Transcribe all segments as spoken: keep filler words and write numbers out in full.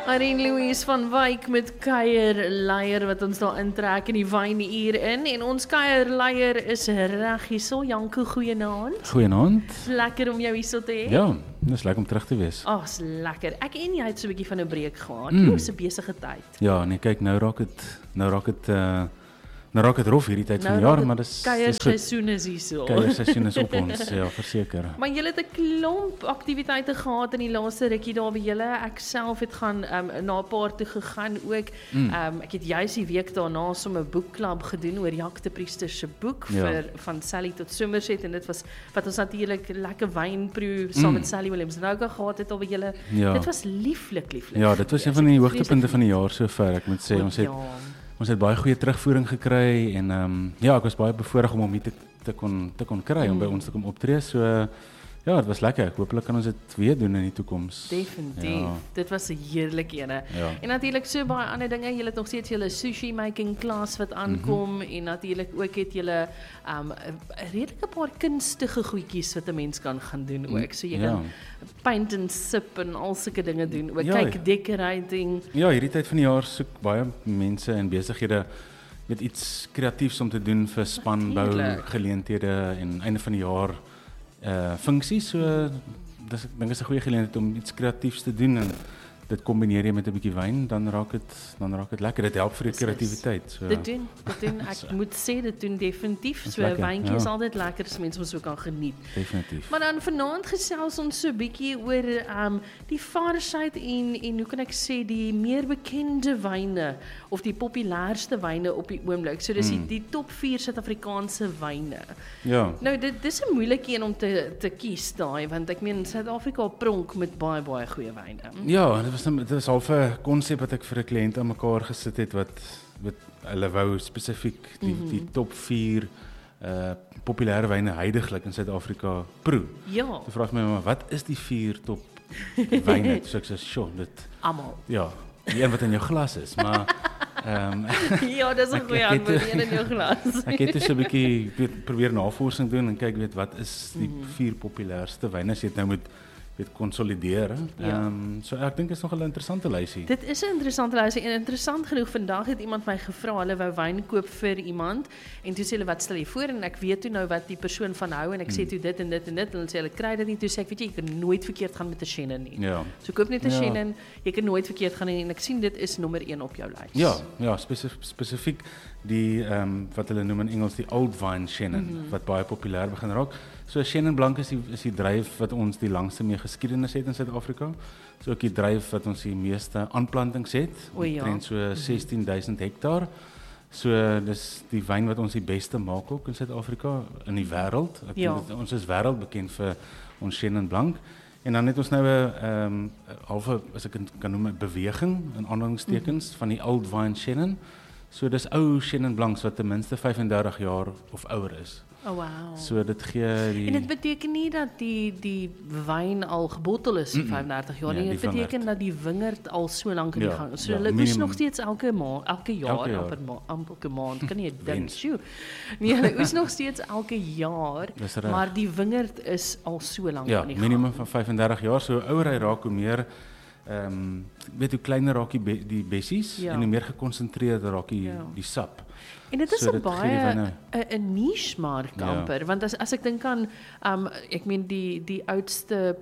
Irene Louise van Wyk met kuierleier wat ons daar intrek in die wynuur in. En ons kuierleier is reg hierso. Janko, goeienaand. Goeienaand. Lekker om jou hierso te hê. Ja, dis lekker om terug te wees. Ag, is lekker. Ek en jy het so 'n bietjie van 'n breek gehad. Mm. Jy was 'n besige tyd. Ja, nee, kyk, nou raak dit nou raak dit uh, nou raak dit rof hierdie tyd van Nou die jaar, raak maar dit dis dis goed. kuierseisoen is hierso. Kuierseisoen is op ons, ja, verseker. Maar julle het 'n klomp aktiwiteite gehad in die laaste rukkie daar by julle. Ek self het gaan um, na 'n paar toe gegaan ook. Mm. Um, ek het juis die week daarna so 'n boekklub gedoen oor Jacques de Priester se boek Ja. vir van Sally tot Somerset, en dit was wat ons natuurlik lekker wyn proe saam Mm. met Sally Williams-Rouga gehad het al by julle. Ja. Dit was lieflik, lieflik. Ja, dit was een van die hoogtepunte van die jaar sover, ek moet sê. Ons het Ja. ons het baie goeie terugvoering gekry en ehm um, ja, ek was baie bevoorreg om hom hier te te kon te kon kry mm. om by ons te kom optree. So uh, ja, dit was lekker. Hoopelik kan ons dit weer doen in die toekoms. Definitief. Ja. Dit was 'n heerlike ene. Ja. En natuurlik so baie ander dinge. Jy het nog steeds julle sushi making klas wat aankom mm -hmm. en natuurlik ook het julle um 'n redelike paar kunstige goedjies wat 'n mens kan gaan doen ook. So jy Ja. kan paint and sip en al sulke dinge doen. Ook Ja. kyk decorating. Ja, hierdie tyd van die jaar soek baie mense en besighede met iets kreatiefs om te doen vir spanbou Natuurlijk. geleenthede en einde van die jaar uh funksies. So dis ek dink is 'n goeie geleentheid om iets kreatiefs te doen en dit kombineer jy met 'n bietjie wyn, dan raak dit dan raak dit lekker. Dit help vir die kreatiwiteit. So Dit doen, dit doen. Ek so. moet sê dit doen definitief. Dis So 'n lekker, wyntjie ja. is altyd lekker as mense hom so kan geniet. definitief. Maar dan vanaand gesels ons so 'n bietjie oor um, die vaardigheid en, en hoe kan ek sê die meer bekende wyne of die populairste wyne op die oomblik. So dis Mm. die, die top vier Suid-Afrikaanse wyne. Ja. Nou dit dis 'n moeilike een om te te kies daai, want ek meen Suid-Afrika pronk met baie baie goeie wyne. Ja, dit was dit was half 'n konsep wat ek vir 'n kliënt aan mekaar gesit het wat wat hulle wou spesifiek die mm -hmm. die top vier uh populêre wyne heidaglik in Suid-Afrika proe. Ja, Toe vra ek my maar wat is die vier top wyne? So ek sê, "Sjoe, dit almal. ja, die een wat in jou glas is, maar ehm um, Ja, dis 'n Ek- goeie ek het- antwoord, een in jou glas. ek het dus 'n bietjie weet, probeer navorsing doen en kyk weet wat is die Mhm. vier populairste wyne as jy dit nou moet weet konsolideer. Ehm Ja. um, so ek dink is nog 'n interessante lysie. Dit is 'n interessante lysie en interessant genoeg vandag het iemand my gevra, hulle wou wyn koop vir iemand en toe sê hulle wat stel jy voor en ek weet toe nou wat die persoon van hou en ek sê toe dit en dit en dit en hulle sê hulle kry dit nie, toe sê ek weet jy, jy kan nooit verkeerd gaan met 'n Chenin nie. Ja. So koop net 'n Ja. Chenin, jy kan nooit verkeerd gaan nie en ek sien dit is nommer een op jou lys. Ja, ja, spesif, spesifiek die ehm um, wat hulle noem in Engels die old vine Chenin Mhm. wat baie populêr begin raak. So Chenin Blanc is die is die druif wat ons die langste mee geskiedenis het in Suid-Afrika. So ook die druif wat ons die meeste aanplantings het, O ja. omtrent so sestien duisend hektaar. So dis die wyn wat ons die beste maak ook in Suid-Afrika in die wêreld. Ek Ja. dink dit- ons is wêreldbekend vir ons Chenin Blanc. En dan het ons nou 'n ehm um, halfe as ek dit kan noem 'n beweging in aanhalingstekens mm -hmm. van die old vine Chenin. So dis ou Chenin Blancs wat ten minste vyfendertig jaar of ouer is. Oh wow. So dit gee die En dit beteken nie dat die die wyn al gebottel is vir Mm-mm. vyfendertig jaar Nee, nie. die Dit beteken wingerd. dat die wingerd al so lank in die Ja, gang is. So ja, hulle oes minimum. nog steeds elke maand, elke jaar, Elke jaar. amper ma- elke maand, kan nie dink. Wens. Sjoe. Nee, hulle oes nog steeds elke jaar, Dis reg. maar die wingerd is al so lank ja, in die gang. minimum van vyfendertig jaar. So hoe ouer hy raak, hoe meer ehm um, weet hoe kleiner raak die be, die bessies Ja. en hoe meer gekonsentreerder raak die Ja. die sap. En dit is So 'n dit gee die baie wyne- 'n 'n niche mark Ja. amper, want as as ek dink aan um ek meen die die oudste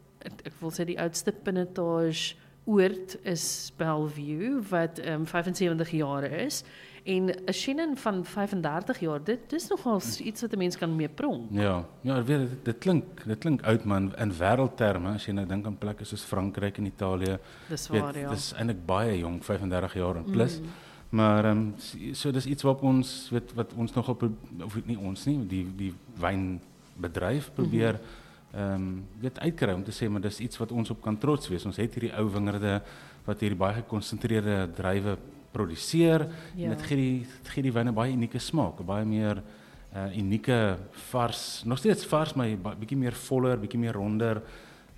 ek wil sê die oudste pinotage oord is Bellevue wat um vyfensewentig jaar is en 'n Chenin van vyfendertig jaar, dit dis nogal iets wat 'n mens kan mee pronk. Ja, ja, weet dit, dit klink dit klink oud man in wêreldterme as jy nou dink aan plekke soos Frankryk en Italië. Dis Weet, waar ja. dis eintlik baie jonk, vyfendertig jaar en plus. Mm. Maar ehm um, so dis iets wat ons weet wat ons nogal pro- of nie ons nie, die die wynbedryf probeer ehm um, weet uitkry om te sê maar dis iets wat ons op kan trots wees. Ons het hierdie ou wingerde wat hierdie baie gekonsentreerde druiwe produseer Ja. en dit gee die dit gee die wyne baie unieke smaak, 'n baie meer uh, unieke vars, nog steeds vars maar ba- bietjie meer voller, bietjie meer ronder.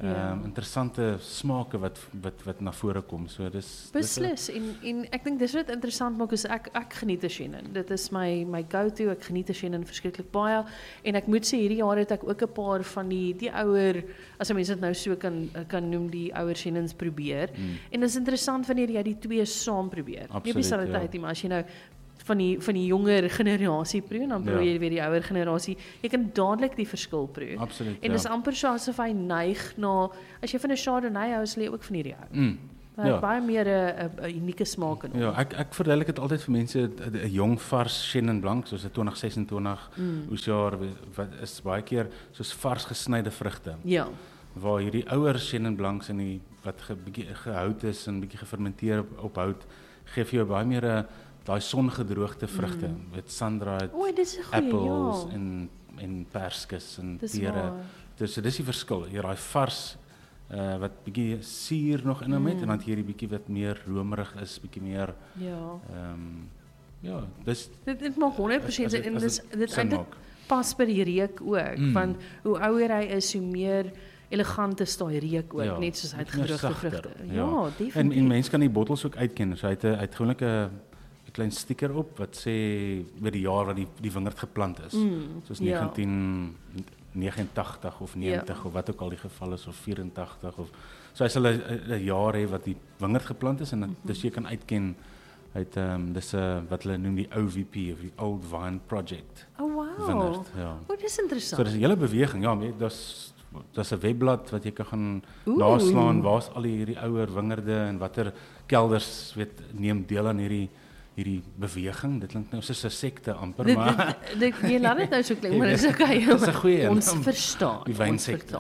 Ja. um, interessante smake wat wat wat na vore kom. So dis Beslis en en ek dink dis wat interessant maak is ek ek geniet 'n Chenin. Dit is my my go-to. Ek geniet 'n Chenin verskriklik baie en ek moet sê hierdie jaar het ek ook 'n paar van die die ouer as jy mense dit nou so kan kan noem die ouer Chenins probeer. Mm. En dit is interessant wanneer jy die twee saam probeer. Nie op dieselfde ja. tyd nie, maar as jy nou van die van die jonger generasie proe, dan proe jy weer die ouer generasie. Jy kan dadelik die verskil proe. Absoluut. En dis ja. amper so asof hy neig na as jy van 'n Chardonnay hou, sal jy ook van hierdie hou. Mm. Hy ja. baie meer 'n unieke smaak in hom. Ja, ek ek verduidelik dit altyd vir mense 'n jong vars Chenin Blanc soos 'n twintig sesentwintig mm. oesjaar wat is baie keer soos vars gesnyde vrugte. Ja. Waar hierdie ouer Chenin Blancs in die wat 'n bietjie gehout is en bietjie gefermenteer op, op hout gee vir jou baie meer 'n daai songedroogde vrugte mm. met sun-dried apples ja. en en perskes en pere. Dus dis die verskil. Jy raai vars uh, wat bietjie suur nog in hom mm. het en dan hierdie bietjie wat meer romerig is, bietjie meer ja. Ehm um, ja, dis dit dit maak honderd persent sin en dis dit eintlik pas by die reuk ook, mm. want hoe ouer hy is, hoe meer elegant is daai reuk ook, ja, net soos hy het gedroogde vrugte. Ja, ja definitief. En en mense kan die bottels ook uitken. So hy het 'n uit gewoonlik 'n klein sticker op wat sê oor die jaar wat die die wingerd geplant is. Mm, soos negentien negenentagtig of negentig ja. of wat ook al die geval is of vyerentagtig of so hy sal 'n jaar hê wat die wingerd geplant is en mm -hmm. dis jy kan uitken uit ehm um, dis 'n uh, wat hulle noem die O V P of die Old Vine Project. Oh wow. Wingerd, ja. Oh, dis interessant. So dis 'n hele beweging. Ja, dis dis 'n webblad wat jy kan gaan naslaan waar's al hierdie ouer wingerde en watter kelders weet neem deel aan hierdie hierdie beweging. Dit klink nou soos 'n sekte amper, dit, maar dit, dit, jy laat dit nou so klink, maar dis okay. Dis 'n goeie ons een. verstaan. Die wynsekte.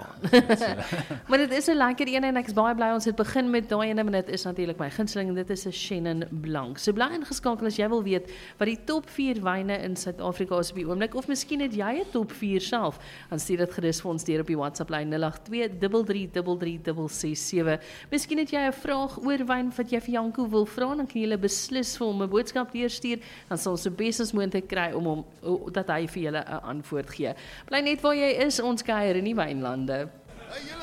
Maar dit is 'n lekker een en ek is baie bly ons het begin met daai ene, maar dit is natuurlik my gunsteling en dit is 'n Chenin Blanc. So bly ingeskakel as jy wil weet wat die top vier wyne in Suid-Afrika is op die oomblik of miskien het jy 'n top vier self. Dan stuur dit gerus vir ons deur op die WhatsApp lyn nul agt twee drie drie drie drie drie ses sewe. Miskien het jy 'n vraag oor wyn wat jy vir Janko wil vra, dan kan jy hulle beslis vir hom 'n boodskap deurstuur, dan sal ons so bes as moontlik kry om hom dat hy vir julle 'n antwoord gee. Bly net waar jy is, ons kuier in die wynlande. Hey,